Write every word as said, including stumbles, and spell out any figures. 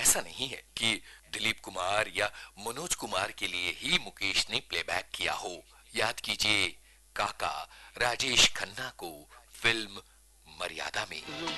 ऐसा नहीं है कि दिलीप कुमार या मनोज कुमार के लिए ही मुकेश ने प्लेबैक किया हो। याद कीजिए काका राजेश खन्ना को फिल्म मर्यादा में।